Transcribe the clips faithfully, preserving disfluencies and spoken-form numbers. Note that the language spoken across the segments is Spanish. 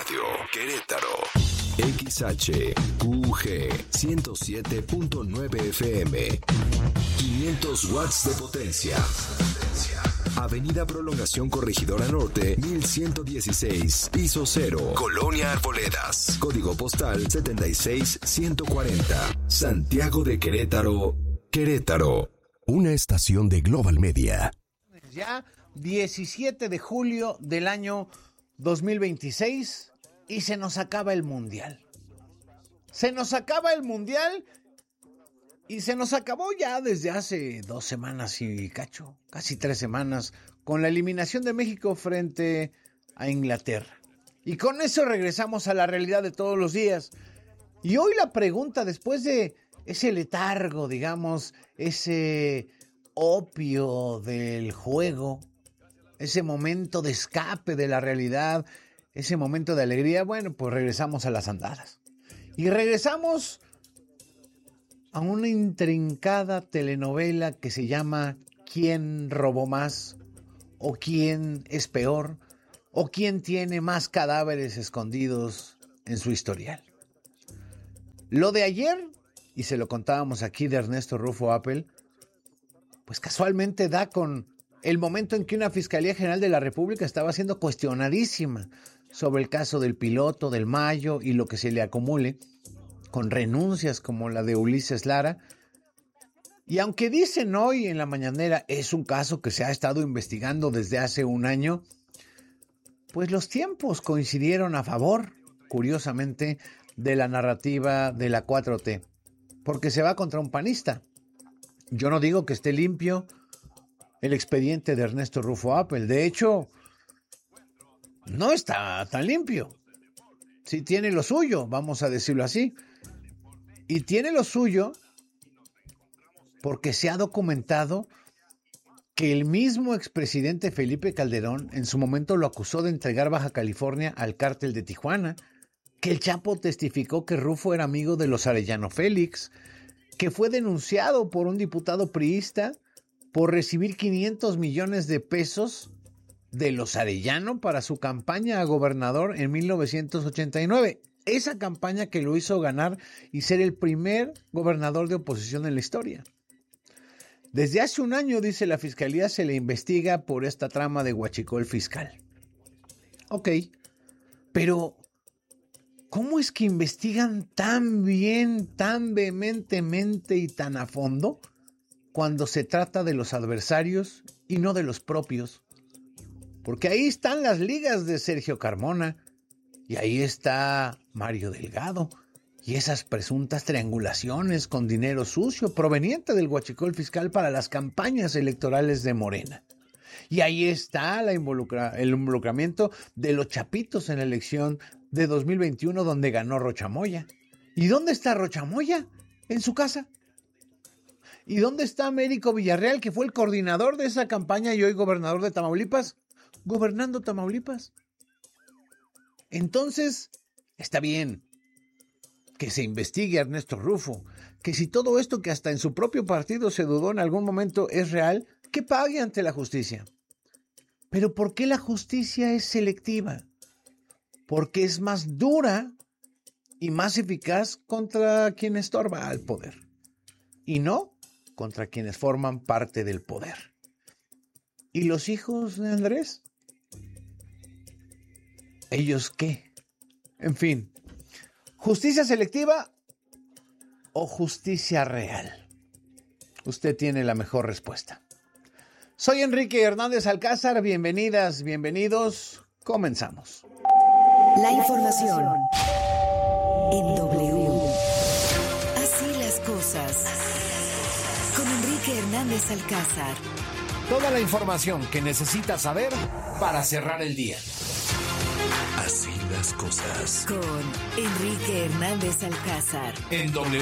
Radio, Querétaro. X H Q G ciento siete punto nueve F M. quinientos watts de potencia. Avenida Prolongación Corregidora Norte, mil ciento dieciséis, piso cero, Colonia Arboledas. Código postal setenta y seis ciento cuarenta. Santiago de Querétaro, Querétaro. Una estación de Global Media. Ya diecisiete de julio del año dos mil veintiséis y se nos acaba el Mundial. Se nos acaba el Mundial y se nos acabó ya desde hace dos semanas y cacho, casi tres semanas, con la eliminación de México frente a Inglaterra. Y con eso regresamos a la realidad de todos los días. Y hoy la pregunta, después de ese letargo, digamos, ese opio del juego, ese momento de escape de la realidad, ese momento de alegría, bueno, pues regresamos a las andadas. Y regresamos a una intrincada telenovela que se llama ¿Quién robó más? ¿O quién es peor? ¿O quién tiene más cadáveres escondidos en su historial? Lo de ayer, y se lo contábamos aquí de Ernesto Rufo Apple, pues casualmente da con el momento en que una Fiscalía General de la República estaba siendo cuestionadísima sobre el caso del piloto, del Mayo y lo que se le acumule, con renuncias como la de Ulises Lara. Y aunque dicen hoy en la mañanera es un caso que se ha estado investigando desde hace un año, pues los tiempos coincidieron a favor, curiosamente, de la narrativa de la cuatro T, porque se va contra un panista. Yo no digo que esté limpio el expediente de Ernesto Rufo Apple. De hecho, no está tan limpio. Sí tiene lo suyo, vamos a decirlo así. Y tiene lo suyo porque se ha documentado que el mismo expresidente Felipe Calderón en su momento lo acusó de entregar Baja California al cártel de Tijuana, que el Chapo testificó que Rufo era amigo de los Arellano Félix, que fue denunciado por un diputado priista por recibir quinientos millones de pesos de los Arellano para su campaña a gobernador en mil novecientos ochenta y nueve. Esa campaña que lo hizo ganar y ser el primer gobernador de oposición en la historia. Desde hace un año, dice la Fiscalía, se le investiga por esta trama de huachicol fiscal. Ok, pero ¿cómo es que investigan tan bien, tan vehementemente y tan a fondo cuando se trata de los adversarios y no de los propios? Porque ahí están las ligas de Sergio Carmona y ahí está Mario Delgado y esas presuntas triangulaciones con dinero sucio proveniente del huachicol fiscal para las campañas electorales de Morena. Y ahí está la involucra- el involucramiento de los chapitos en la elección de dos mil veintiuno donde ganó Rocha Moya. ¿Y dónde está Rocha Moya? En su casa. ¿Y dónde está Américo Villarreal, que fue el coordinador de esa campaña y hoy gobernador de Tamaulipas? Gobernando Tamaulipas. Entonces, está bien que se investigue a Ernesto Rufo, que si todo esto que hasta en su propio partido se dudó en algún momento es real, que pague ante la justicia. Pero ¿por qué la justicia es selectiva? Porque es más dura y más eficaz contra quien estorba al poder, y no contra quienes forman parte del poder. ¿Y los hijos de Andrés? ¿Ellos qué? En fin, ¿justicia selectiva o justicia real? Usted tiene la mejor respuesta. Soy Enrique Hernández Alcázar, bienvenidas, bienvenidos, comenzamos. La información en W. Así las cosas. Con Enrique Hernández Alcázar. Toda la información que necesitas saber para cerrar el día. Así las cosas. Con Enrique Hernández Alcázar. En W.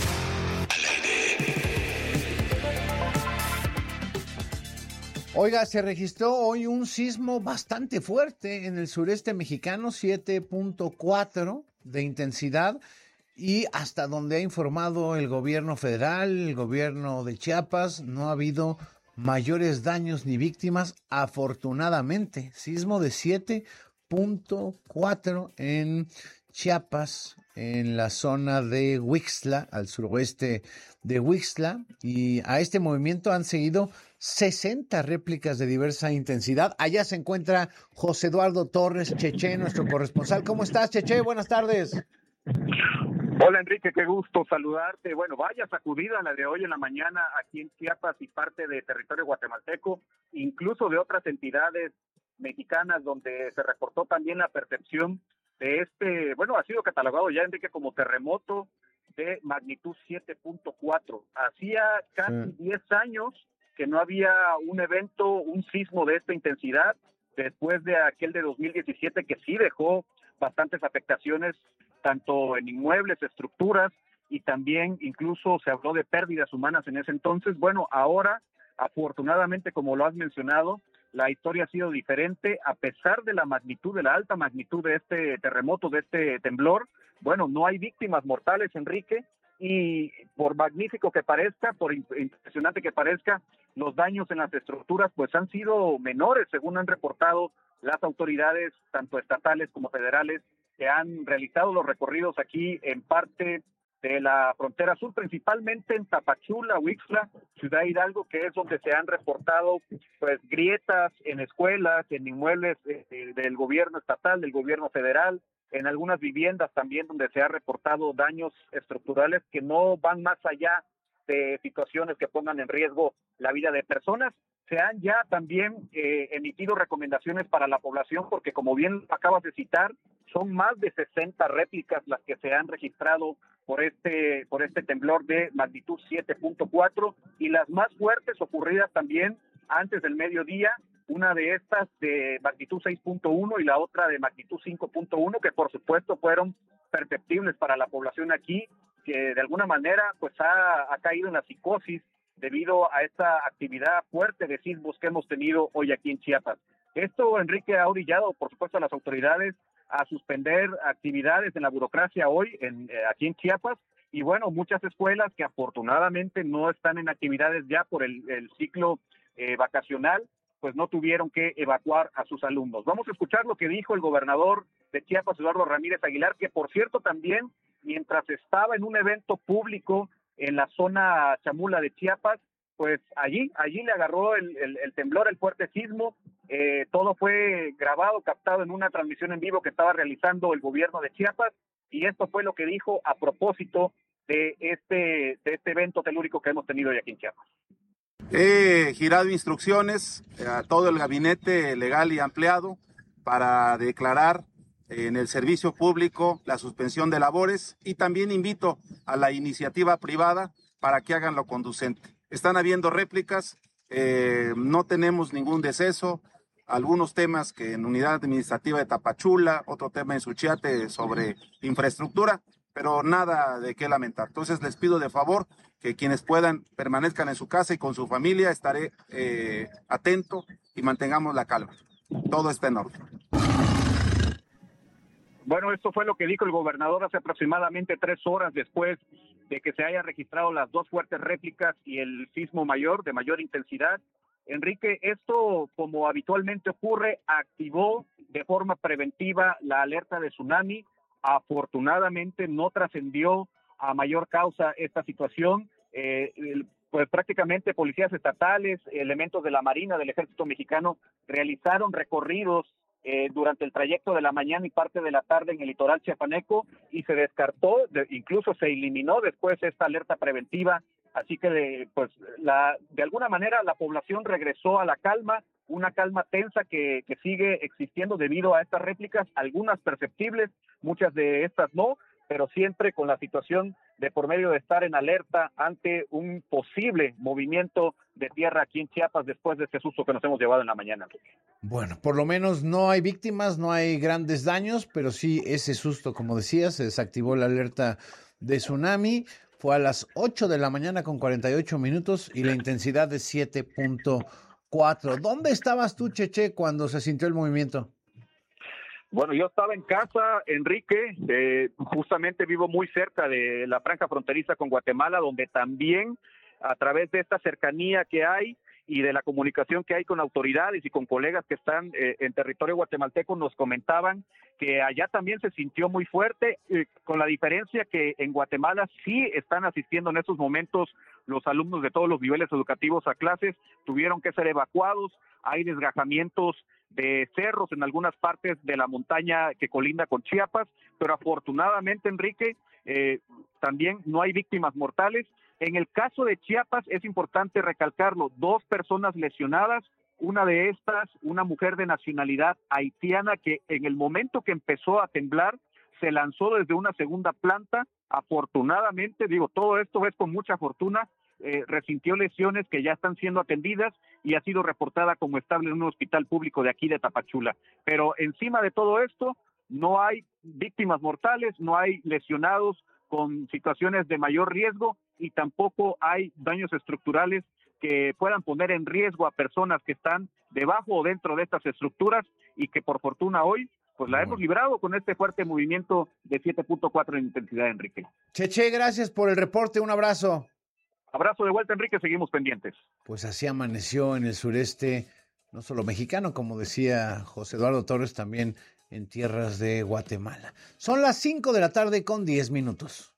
Oiga, se registró hoy un sismo bastante fuerte en el sureste mexicano, siete punto cuatro de intensidad, y hasta donde ha informado el gobierno federal, el gobierno de Chiapas, no ha habido mayores daños ni víctimas, afortunadamente. Sismo de siete punto cuatro en Chiapas, en la zona de Huixtla, al suroeste de Huixtla, y a este movimiento han seguido sesenta réplicas de diversa intensidad. Allá se encuentra José Eduardo Torres Cheche, nuestro corresponsal. ¿Cómo estás, Cheche? Buenas tardes. Hola, Enrique, qué gusto saludarte. Bueno, vaya sacudida la de hoy en la mañana aquí en Chiapas y parte de territorio guatemalteco, incluso de otras entidades mexicanas, donde se reportó también la percepción de este, bueno, ha sido catalogado ya, Enrique, como terremoto de magnitud siete punto cuatro. Hacía casi diez años que no había un evento, un sismo de esta intensidad, después de aquel de dos mil diecisiete que sí dejó bastantes afectaciones, tanto en inmuebles, estructuras, y también incluso se habló de pérdidas humanas en ese entonces. Bueno, ahora, afortunadamente, como lo has mencionado, la historia ha sido diferente. A pesar de la magnitud, de la alta magnitud de este terremoto, de este temblor, bueno, no hay víctimas mortales, Enrique, y por magnífico que parezca, por impresionante que parezca, los daños en las estructuras pues han sido menores, según han reportado las autoridades, tanto estatales como federales, que han realizado los recorridos aquí en parte de la frontera sur, principalmente en Tapachula, Huixtla, Ciudad Hidalgo, que es donde se han reportado pues grietas en escuelas, en inmuebles eh, del gobierno estatal, del gobierno federal, en algunas viviendas también donde se ha reportado daños estructurales que no van más allá de situaciones que pongan en riesgo la vida de personas. Se han ya también eh, emitido recomendaciones para la población, porque como bien acabas de citar, son más de sesenta réplicas las que se han registrado por este por este temblor de magnitud siete punto cuatro, y las más fuertes ocurridas también antes del mediodía, una de estas de magnitud seis punto uno y la otra de magnitud cinco punto uno, que por supuesto fueron perceptibles para la población aquí, que de alguna manera pues ha, ha caído en la psicosis debido a esta actividad fuerte de sismos que hemos tenido hoy aquí en Chiapas. Esto, Enrique, ha orillado, por supuesto, a las autoridades a suspender actividades en la burocracia hoy en, eh, aquí en Chiapas, y bueno, muchas escuelas que afortunadamente no están en actividades ya por el, el ciclo eh, vacacional, pues no tuvieron que evacuar a sus alumnos. Vamos a escuchar lo que dijo el gobernador de Chiapas, Eduardo Ramírez Aguilar, que por cierto también, mientras estaba en un evento público en la zona Chamula de Chiapas, pues allí, allí le agarró el, el, el temblor, el fuerte sismo. Eh, todo fue grabado, captado en una transmisión en vivo que estaba realizando el gobierno de Chiapas, y esto fue lo que dijo a propósito de este, de este evento telúrico que hemos tenido hoy aquí en Chiapas. He girado instrucciones a todo el gabinete legal y ampliado para declarar en el servicio público la suspensión de labores, y también invito a la iniciativa privada para que hagan lo conducente. Están habiendo réplicas, eh, no tenemos ningún deceso, algunos temas que en unidad administrativa de Tapachula, otro tema en Suchiate sobre infraestructura, pero nada de qué lamentar. Entonces les pido de favor que quienes puedan permanezcan en su casa y con su familia. Estaré eh, atento y mantengamos la calma. Todo está en orden. Bueno, esto fue lo que dijo el gobernador hace aproximadamente tres horas después de que se hayan registrado las dos fuertes réplicas y el sismo mayor, de mayor intensidad. Enrique, esto, como habitualmente ocurre, activó de forma preventiva la alerta de tsunami. Afortunadamente no trascendió a mayor causa esta situación. Eh, pues prácticamente policías estatales, elementos de la Marina, del Ejército Mexicano, realizaron recorridos Eh, durante el trayecto de la mañana y parte de la tarde en el litoral chiapaneco, y se descartó, de, incluso se eliminó después esta alerta preventiva, así que de, pues la, de alguna manera la población regresó a la calma, una calma tensa que, que sigue existiendo debido a estas réplicas, algunas perceptibles, muchas de estas no, pero siempre con la situación de por medio de estar en alerta ante un posible movimiento de tierra aquí en Chiapas después de este susto que nos hemos llevado en la mañana. Bueno, por lo menos no hay víctimas, no hay grandes daños, pero sí ese susto, como decías, se desactivó la alerta de tsunami. Fue a las ocho de la mañana con cuarenta y ocho minutos y la intensidad de siete punto cuatro. ¿Dónde estabas tú, Cheche, cuando se sintió el movimiento? Bueno, yo estaba en casa, Enrique, eh, justamente vivo muy cerca de la franja fronteriza con Guatemala, donde también a través de esta cercanía que hay y de la comunicación que hay con autoridades y con colegas que están eh, en territorio guatemalteco, nos comentaban que allá también se sintió muy fuerte, eh, con la diferencia que en Guatemala sí están asistiendo en estos momentos los alumnos de todos los niveles educativos a clases, tuvieron que ser evacuados, hay desgajamientos de cerros en algunas partes de la montaña que colinda con Chiapas, pero afortunadamente, Enrique, eh, también no hay víctimas mortales. En el caso de Chiapas es importante recalcarlo, dos personas lesionadas, una de estas, una mujer de nacionalidad haitiana que en el momento que empezó a temblar se lanzó desde una segunda planta, afortunadamente, digo, todo esto es con mucha fortuna, eh, resintió lesiones que ya están siendo atendidas y ha sido reportada como estable en un hospital público de aquí de Tapachula. Pero encima de todo esto, no hay víctimas mortales, no hay lesionados con situaciones de mayor riesgo y tampoco hay daños estructurales que puedan poner en riesgo a personas que están debajo o dentro de estas estructuras y que por fortuna hoy pues la hemos librado con este fuerte movimiento de siete punto cuatro en intensidad, Enrique. Cheche, gracias por el reporte, un abrazo. Abrazo de vuelta, Enrique, seguimos pendientes. Pues así amaneció en el sureste, no solo mexicano, como decía José Eduardo Torres, también en tierras de Guatemala. Son las cinco de la tarde con diez minutos.